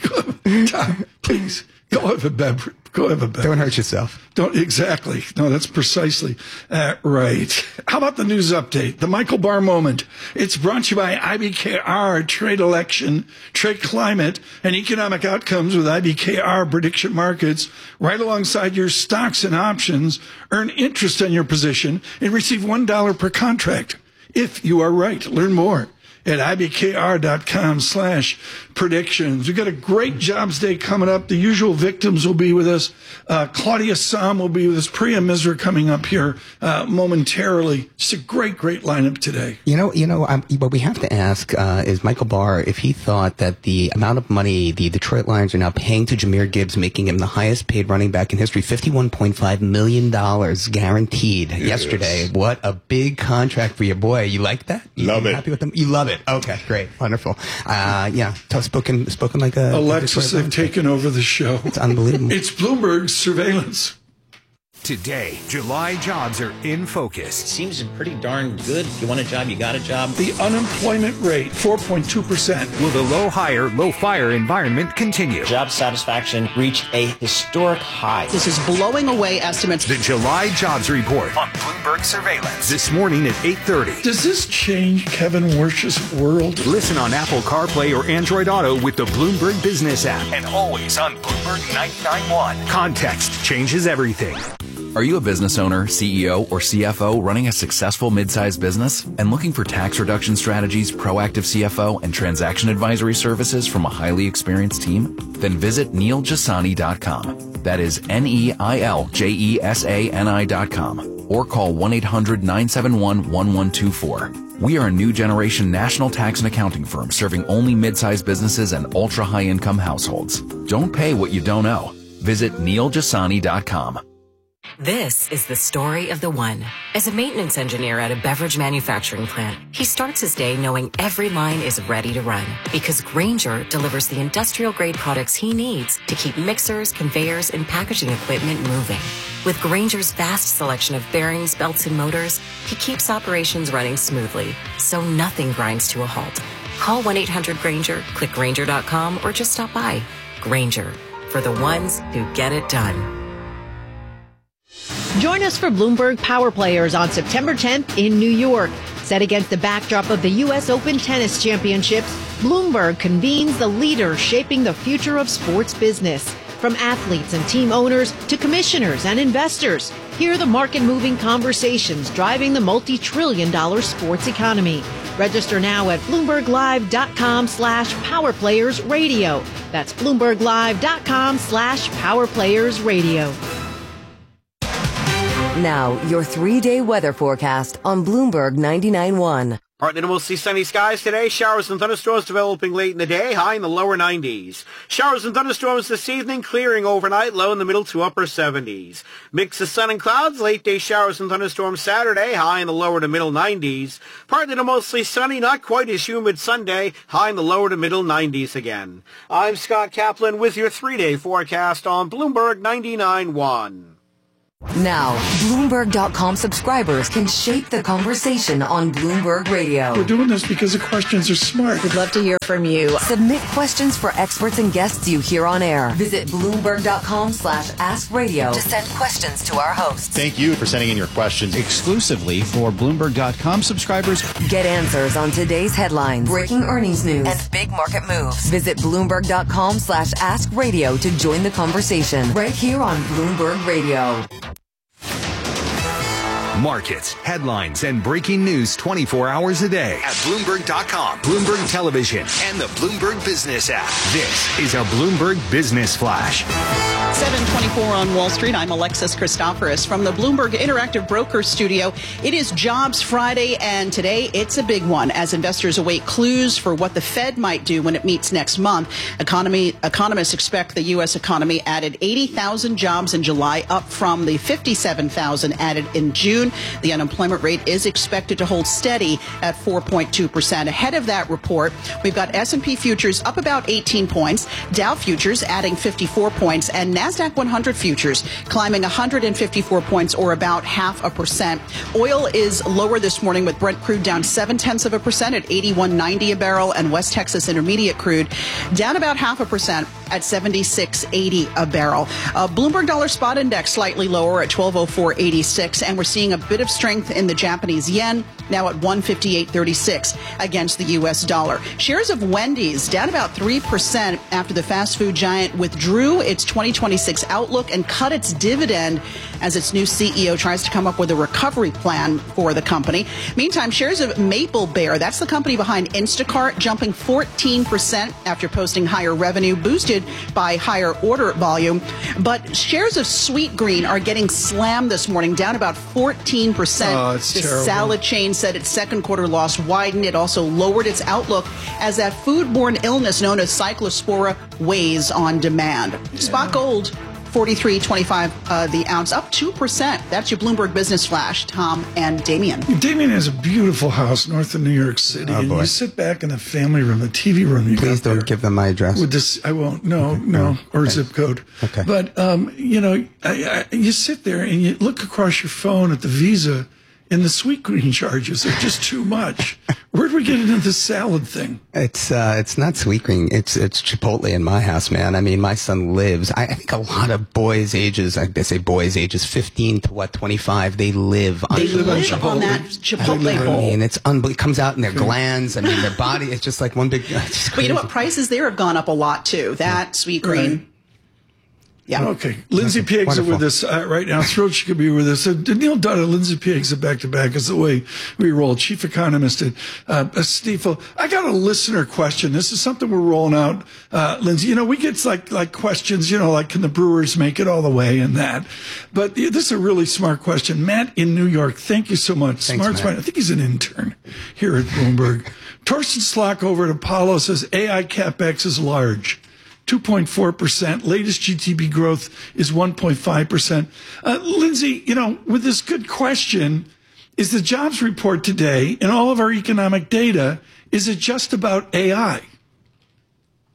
Go, Tom, please go have a beverage. Go have a beverage. Don't hurt yourself. Don't exactly. No, that's precisely uh, right. How about the news update? The Michael Barr moment. It's brought to you by I B K R, trade election, trade climate, and economic outcomes with I B K R prediction markets. Right alongside your stocks and options, earn interest on your position and receive one dollar per contract if you are right. Learn more at ibkr.com slash predictions. We've got a great jobs day coming up. The usual victims will be with us. Uh, Claudia Sam will be with us. Priya Misra coming up here uh, momentarily. Just a great, great lineup today. You know, you know, um, what we have to ask uh, is Michael Barr if he thought that the amount of money the Detroit Lions are now paying to Jahmyr Gibbs, making him the highest paid running back in history, fifty-one point five million dollars guaranteed Yes. yesterday. What a big contract for your boy. You like that? You Love it. Happy with them? You love it. Okay, great. Wonderful. Uh, yeah, tough spoken, spoken like a... Alexis, a they've taken over the show. It's unbelievable. It's Bloomberg surveillance. Today, July jobs are in focus. Seems pretty darn good. If you want a job, you got a job. The unemployment rate, four point two percent. Will the low hire, low fire environment continue? Job satisfaction reached a historic high. This is blowing away estimates. The July jobs report on Bloomberg Surveillance this morning at eight thirty. Does this change Kevin Wersch's world? Listen on Apple CarPlay or Android Auto with the Bloomberg Business app, and always on Bloomberg ninety-nine point one. Context changes everything. Are you a business owner, C E O, or C F O running a successful mid-sized business and looking for tax reduction strategies, proactive C F O, and transaction advisory services from a highly experienced team? Then visit neil jasani dot com. That is N E I L J E S A N I dot com. Or call one eight hundred nine seven one one one two four. We are a new generation national tax and accounting firm serving only mid-sized businesses and ultra-high income households. Don't pay what you don't owe. Visit neil jasani dot com. This is the story of the one. As a maintenance engineer at a beverage manufacturing plant, he starts his day knowing every line is ready to run because Grainger delivers the industrial-grade products he needs to keep mixers, conveyors, and packaging equipment moving. With Grainger's vast selection of bearings, belts, and motors, he keeps operations running smoothly, so nothing grinds to a halt. Call one eight hundred Grainger, click Grainger dot com, or just stop by. Grainger, for the ones who get it done. Join us for Bloomberg Power Players on September tenth in New York. Set against the backdrop of the U S Open Tennis Championships, Bloomberg convenes the leaders shaping the future of sports business. From athletes and team owners to commissioners and investors, hear the market-moving conversations driving the multi-trillion dollar sports economy. Register now at BloombergLive.com slash PowerPlayersRadio. That's BloombergLive.com slash PowerPlayersRadio. Now, your three-day weather forecast on Bloomberg ninety-nine point one. Partly to mostly sunny skies today. Showers and thunderstorms developing late in the day, high in the lower nineties. Showers and thunderstorms this evening, clearing overnight, low in the middle to upper seventies. Mix of sun and clouds, late day showers and thunderstorms Saturday, high in the lower to middle nineties. Partly to mostly sunny, not quite as humid Sunday, high in the lower to middle nineties again. I'm Scott Kaplan with your three-day forecast on Bloomberg ninety-nine point one. Now, Bloomberg dot com subscribers can shape the conversation on Bloomberg Radio. We're doing this because the questions are smart. We'd love to hear from you. Submit questions for experts and guests you hear on air. Visit Bloomberg dot com slash ask radio to send questions to our hosts. Thank you for sending in your questions. Exclusively for Bloomberg dot com subscribers. Get answers on today's headlines, breaking earnings news, and big market moves. Visit Bloomberg dot com slash ask radio to join the conversation right here on Bloomberg Radio. Markets, headlines, and breaking news twenty-four hours a day at Bloomberg dot com, Bloomberg Television, and the Bloomberg Business app. This is a Bloomberg Business Flash. seven twenty-four on Wall Street. I'm Alexis Christoforous from the Bloomberg Interactive Brokers Studio. It is Jobs Friday, and today it's a big one as investors await clues for what the Fed might do when it meets next month. Economy economists expect the U S economy added eighty thousand jobs in July, up from the fifty-seven thousand added in June. The unemployment rate is expected to hold steady at four point two percent. Ahead of that report, we've got S and P futures up about eighteen points, Dow futures adding fifty-four points, and NASDAQ one hundred futures climbing one hundred fifty-four points, or about half a percent. Oil is lower this morning, with Brent crude down seven tenths of a percent at eighty-one ninety a barrel, and West Texas Intermediate crude down about half a percent at seventy-six eighty a barrel. Uh, Bloomberg Dollar Spot Index slightly lower at twelve oh four eighty-six, and we're seeing a bit of strength in the Japanese yen, now at one fifty-eight thirty-six against the U S dollar. Shares of Wendy's down about three percent after the fast food giant withdrew its twenty twenty-six outlook and cut its dividend as its new C E O tries to come up with a recovery plan for the company. Meantime, shares of Maple Bear, that's the company behind Instacart, jumping fourteen percent after posting higher revenue boosted by higher order volume. But shares of Sweetgreen are getting slammed this morning, down about fourteen percent. Oh, it's the terrible. salad chain said its second quarter loss widened. It also lowered its outlook as that foodborne illness known as cyclospora weighs on demand. Yeah. Spot gold, forty-three twenty-five uh, the ounce, up two percent. That's your Bloomberg Business Flash. Tom and Damien. Damien has a beautiful house north of New York City. Oh, and boy. you sit back in the family room, the T V room. You Please got don't there give them my address. with this, I won't. No, no, or Okay. zip code. Okay. But um, you know, I, I, you sit there and you look across your phone at the Visa, and the Sweetgreen charges are just too much. Where do we get into this salad thing? It's uh, it's not Sweetgreen. It's it's Chipotle in my house, man. I mean, my son lives. I, I think a lot of boys ages, I they say boys ages fifteen to what twenty-five, they live on They live on live on Chipotle. that Chipotle I bowl. mean, it's unbelievable. It comes out in their glands. I mean, their body. It's just like one big. It's just But you know crazy. what? Prices there have gone up a lot too. That Sweetgreen. Right. Yeah. Okay. Lindsay Pieggs are Wonderful. with us uh, right now. Thrilled she could be with us. Uh, Neil Dutta, Lindsay Pieggs are back to back is the way we roll. Chief economist at uh, Stifel. I got a listener question. This is something we're rolling out, uh, Lindsay. You know, we get like like questions, you know, like can the Brewers make it all the way and that. But this is a really smart question. Matt in New York, thank you so much. Thanks, smart, Matt. smart. I think he's an intern here at Bloomberg. Torsten Slock over at Apollo says A I CapEx is large. two point four percent. Latest G D P growth is one point five percent. Uh, Lindsay, you know, with this good question, is the jobs report today and all of our economic data, is it just about A I?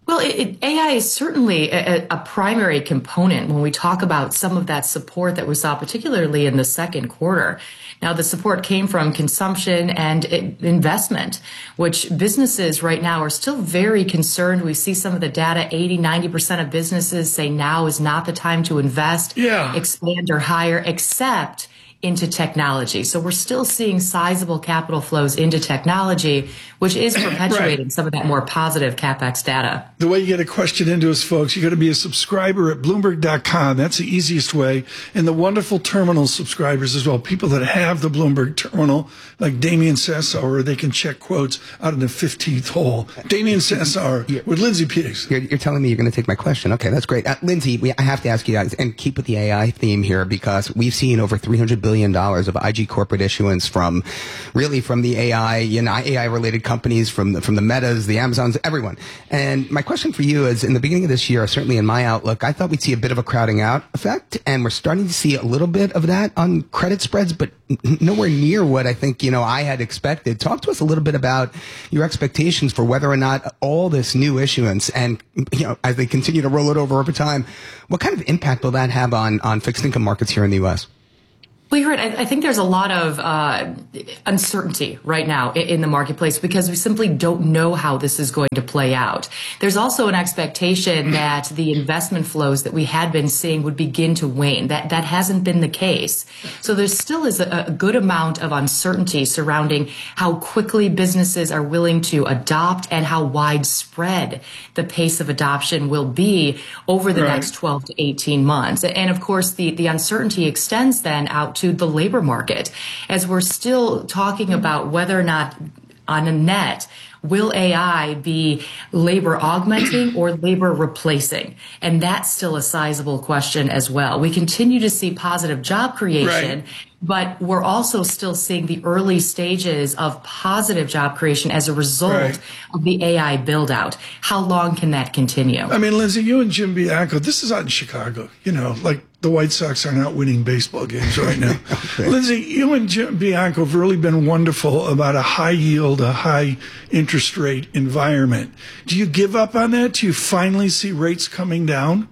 Well, it, it, A I is certainly a, a primary component when we talk about some of that support that we saw, particularly in the second quarter. Now, the support came from consumption and investment, which businesses right now are still very concerned. We see some of the data, eighty, ninety percent of businesses say now is not the time to invest, yeah. expand or hire, except into technology. So we're still seeing sizable capital flows into technology, which is perpetuating right. some of that more positive CapEx data. The way you get a question into us, folks, you got to be a subscriber at Bloomberg dot com. That's the easiest way. And the wonderful terminal subscribers as well, people that have the Bloomberg terminal, like Damian Sassower, they can check quotes out in the fifteenth hole. Damian Sassower with Lindsay Peterson. You're, you're telling me you're going to take my question. Okay, that's great. Uh, Lindsay, we, I have to ask you guys, and keep with the A I theme here, because we've seen over three hundred billion dollars of I G corporate issuance from, really from the A I, you know, A I-related companies, from the, from the Metas, the Amazons, everyone. And my question for you is, in the beginning of this year, certainly in my outlook, I thought we'd see a bit of a crowding out effect, and we're starting to see a little bit of that on credit spreads, but nowhere near what I think, you know, I had expected. Talk to us a little bit about your expectations for whether or not all this new issuance, and, you know, as they continue to roll it over over time, what kind of impact will that have on, on fixed income markets here in the U S? Well, you're right. I, I think there's a lot of uh, uncertainty right now in, in the marketplace because we simply don't know how this is going to play out. There's also an expectation that the investment flows that we had been seeing would begin to wane. That that hasn't been the case. So there still is a, a good amount of uncertainty surrounding how quickly businesses are willing to adopt and how widespread the pace of adoption will be over the right. next twelve to eighteen months. And of course, the, the uncertainty extends then out to the labor market, as we're still talking about whether or not on a net, will A I be labor augmenting or labor replacing? And that's still a sizable question as well. We continue to see positive job creation, right. but we're also still seeing the early stages of positive job creation as a result right. of the A I build out. How long can that continue? I mean, Lindsay, you and Jim Bianco, this is out in Chicago, you know, like the White Sox are not winning baseball games right now. okay. Lindsay, you and Jim Bianco have really been wonderful about a high yield, a high interest rate environment. Do you give up on that? Do you finally see rates coming down?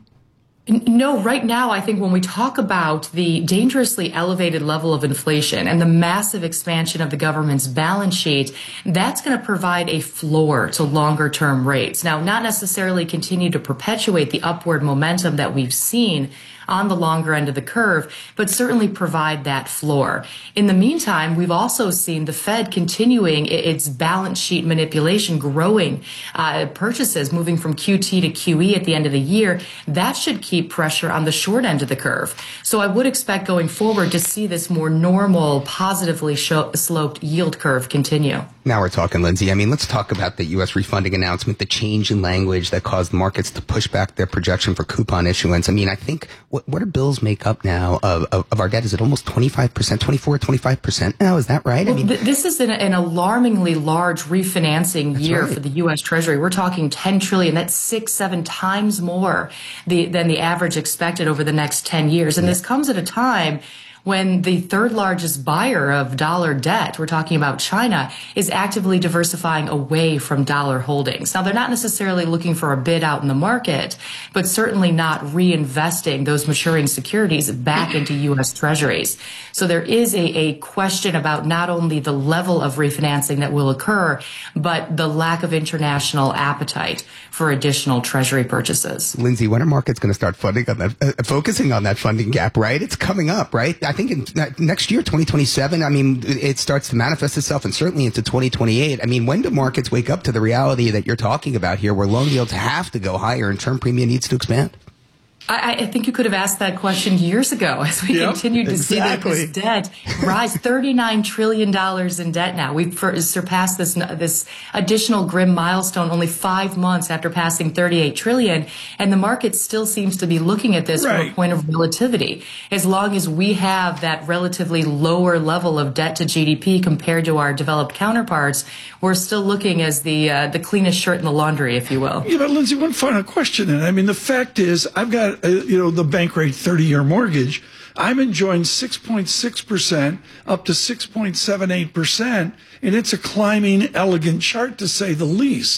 No, right now, I think when we talk about the dangerously elevated level of inflation and the massive expansion of the government's balance sheet, that's going to provide a floor to longer term rates. Now, not necessarily continue to perpetuate the upward momentum that we've seen on the longer end of the curve, but certainly provide that floor. In the meantime, we've also seen the Fed continuing its balance sheet manipulation, growing uh, purchases, moving from Q T to Q E at the end of the year. That should keep pressure on the short end of the curve. So I would expect going forward to see this more normal, positively sloped yield curve continue. Now we're talking, Lindsay. I mean, let's talk about the U S refunding announcement, the change in language that caused markets to push back their projection for coupon issuance. I mean, I think, what, what do bills make up now of, of, of our debt? Is it almost twenty-five percent, twenty-four, twenty-five percent now? Is that right? Well, I mean, th- this is an, an alarmingly large refinancing year right. for the U S Treasury. We're talking ten trillion dollars. That's six, seven times more the, than the average expected over the next ten years. And yeah. this comes at a time when the third largest buyer of dollar debt, we're talking about China, is actively diversifying away from dollar holdings. Now, they're not necessarily looking for a bid out in the market, but certainly not reinvesting those maturing securities back into U S Treasuries. So there is a, a question about not only the level of refinancing that will occur, but the lack of international appetite for additional Treasury purchases. Lindsay, when are markets going to start funding on that, uh, focusing on that funding gap, right? It's coming up, right? I think in next year, twenty twenty-seven, I mean, it starts to manifest itself, and certainly into twenty twenty-eight. I mean, when do markets wake up to the reality that you're talking about here, where loan yields have to go higher and term premium needs to expand? I, I think you could have asked that question years ago as we yep, continued to exactly. see this debt rise. thirty-nine trillion dollars in debt now. We've surpassed this this additional grim milestone only five months after passing thirty-eight trillion dollars, and the market still seems to be looking at this right. from a point of relativity. As long as we have that relatively lower level of debt to G D P compared to our developed counterparts, we're still looking as the uh, the cleanest shirt in the laundry, if you will. Yeah, but Lindsay, one final question. And I mean, the fact is, I've got Uh, you know, the bank rate thirty-year mortgage, I'm enjoying six point six percent up to six point seven eight percent, and it's a climbing, elegant chart to say the least.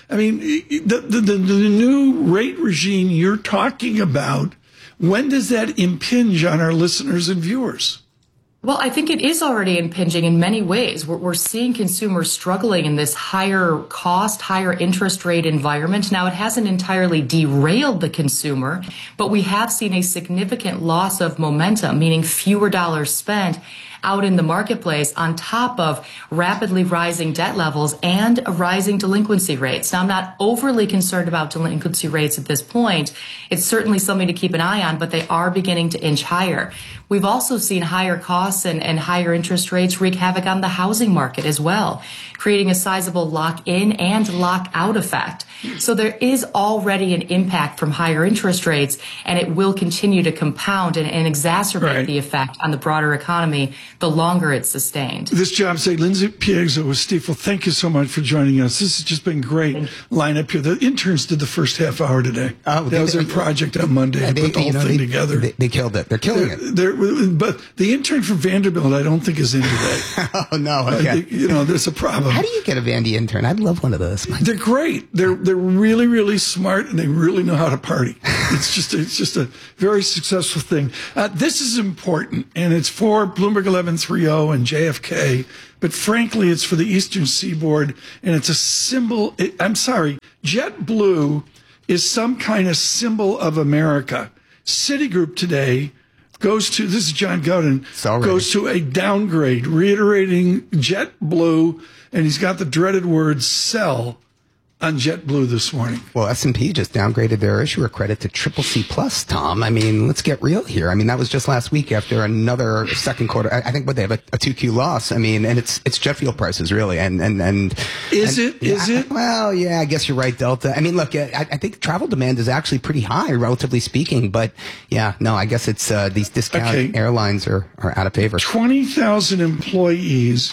I mean, the, the, the, the new rate regime you're talking about, when does that impinge on our listeners and viewers? Well, I think it is already impinging in many ways. We're, we're seeing consumers struggling in this higher cost, higher interest rate environment. Now, it hasn't entirely derailed the consumer, but we have seen a significant loss of momentum, meaning fewer dollars spent out in the marketplace on top of rapidly rising debt levels and rising delinquency rates. Now, I'm not overly concerned about delinquency rates at this point. It's certainly something to keep an eye on, but they are beginning to inch higher. We've also seen higher costs and, and higher interest rates wreak havoc on the housing market as well, creating a sizable lock-in and lock-out effect. So there is already an impact from higher interest rates, and it will continue to compound and, and exacerbate right. the effect on the broader economy the longer it's sustained. This job say Lindsay Piegza with Stifel. Thank you so much for joining us. This has just been great lineup here. The interns did the first half hour today. Oh, that they, was their project on Monday to put the whole know, thing they, together. They, they killed it. They're killing they're, it. They're, but the intern from Vanderbilt, I don't think is in today. oh no, okay. I think, you know, there's a problem. How do you get a Vandy intern? I'd love one of those. They're great. They're they're really really smart and they really know how to party. It's just a, it's just a very successful thing. Uh, this is important, and it's for Bloomberg eleven thirty and J F K. But frankly, it's for the Eastern Seaboard, and it's a symbol. It, I'm sorry, JetBlue is some kind of symbol of America. Citigroup today goes to, this is John Gowden, goes to a downgrade, reiterating JetBlue, and he's got the dreaded word sell on JetBlue this morning. Well, S and P just downgraded their issuer credit to triple C plus, Tom. I mean, let's get real here. I mean, that was just last week after another second quarter. I, I think what they have a, a two Q loss. I mean, and it's it's jet fuel prices really. And and and is and, it? Is yeah, it? Well, yeah, I guess you're right, Delta. I mean, look, I, I think travel demand is actually pretty high, relatively speaking. But yeah, no, I guess it's uh, these discount okay. airlines are are out of favor. Twenty thousand employees.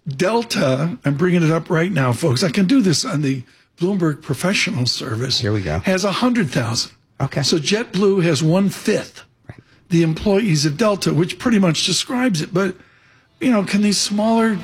Delta. I'm bringing it up right now, folks. I can do this on the Bloomberg Professional Service. Here we go. Has one hundred thousand. Okay. So JetBlue has one-fifth right. the employees of Delta, which pretty much describes it. But, you know, can these smaller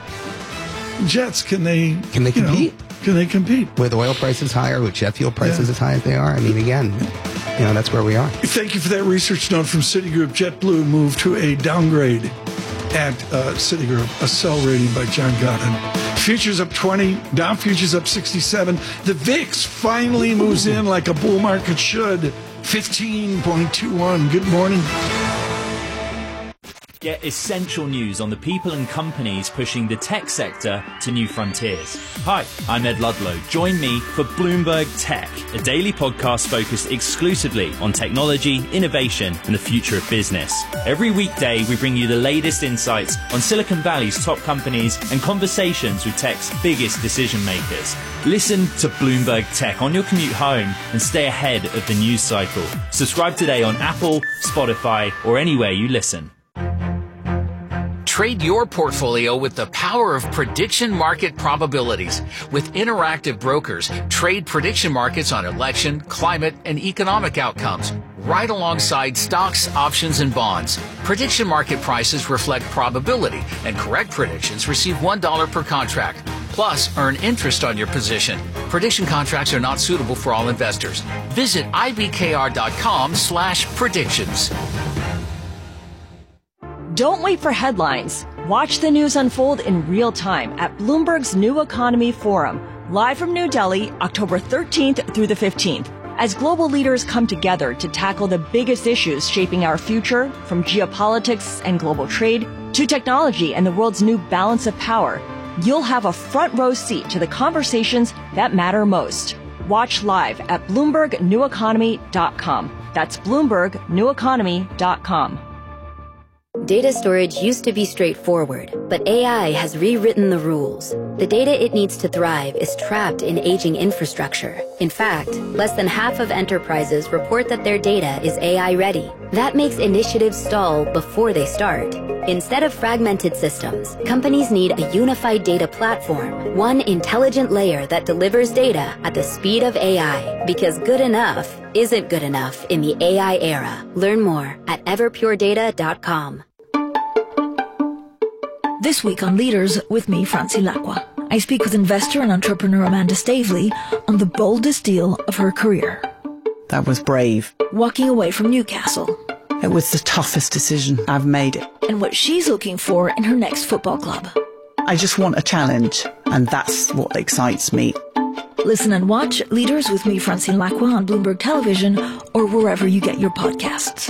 jets, can they... Can they compete? Know, can they compete? With oil prices higher, with jet fuel prices yeah. as high as they are? I mean, again, you know, that's where we are. Thank you for that research note from Citigroup. JetBlue moved to a downgrade at uh, Citigroup, a sell rating by John Godden. Futures up twenty, Dow futures up sixty-seven. The V I X finally moves in like a bull market should, fifteen point two one. Good morning. Get essential news on the people and companies pushing the tech sector to new frontiers. Hi, I'm Ed Ludlow. Join me for Bloomberg Tech, a daily podcast focused exclusively on technology, innovation, and the future of business. Every weekday, we bring you the latest insights on Silicon Valley's top companies and conversations with tech's biggest decision makers. Listen to Bloomberg Tech on your commute home and stay ahead of the news cycle. Subscribe today on Apple, Spotify, or anywhere you listen. Trade your portfolio with the power of prediction market probabilities. With Interactive Brokers, trade prediction markets on election, climate, and economic outcomes, right alongside stocks, options, and bonds. Prediction market prices reflect probability, and correct predictions receive one dollar per contract. Plus, earn interest on your position. Prediction contracts are not suitable for all investors. Visit ibkr.com slash predictions. Don't wait for headlines. Watch the news unfold in real time at Bloomberg's New Economy Forum, live from New Delhi, October thirteenth through the fifteenth. As global leaders come together to tackle the biggest issues shaping our future, from geopolitics and global trade to technology and the world's new balance of power, you'll have a front row seat to the conversations that matter most. Watch live at Bloomberg New Economy dot com. That's Bloomberg New Economy dot com. Data storage used to be straightforward, but A I has rewritten the rules. The data it needs to thrive is trapped in aging infrastructure. In fact, less than half of enterprises report that their data is A I ready. That makes initiatives stall before they start. Instead of fragmented systems, companies need a unified data platform, one intelligent layer that delivers data at the speed of A I. Because good enough isn't good enough in the A I era. Learn more at everpure data dot com. This week on Leaders with me, Francie Lacqua. I speak with investor and entrepreneur Amanda Stavely on the boldest deal of her career. That was brave. Walking away from Newcastle. It was the toughest decision. I've made it. And what she's looking for in her next football club. I just want a challenge, and that's what excites me. Listen and watch Leaders with me, Francine Lacroix, on Bloomberg Television or wherever you get your podcasts.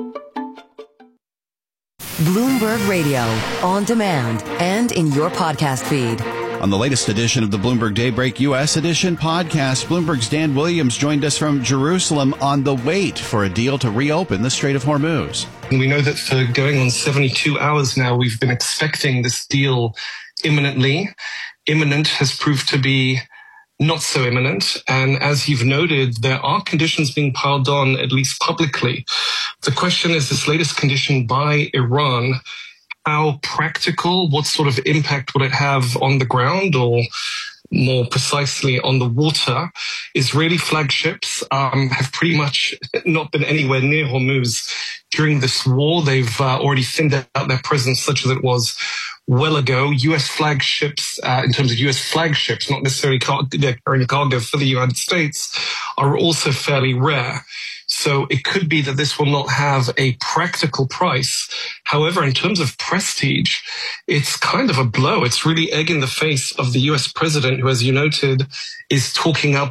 Bloomberg Radio, on demand and in your podcast feed. On the latest edition of the Bloomberg Daybreak U S Edition podcast, Bloomberg's Dan Williams joined us from Jerusalem on the wait for a deal to reopen the Strait of Hormuz. We know that for going on seventy-two hours now, we've been expecting this deal imminently. Imminent has proved to be not so imminent. And as you've noted, there are conditions being piled on, at least publicly. The question is, this latest condition by Iran, how practical, what sort of impact would it have on the ground, or more precisely on the water? Israeli flagships um, have pretty much not been anywhere near Hormuz during this war. They've uh, already thinned out their presence, such as it was well ago. U S flagships, uh, in terms of U S flagships, not necessarily car- carrying cargo for the United States, are also fairly rare. So it could be that this will not have a practical price. However, in terms of prestige, it's kind of a blow. It's really egg in the face of the U S president, who, as you noted, is talking up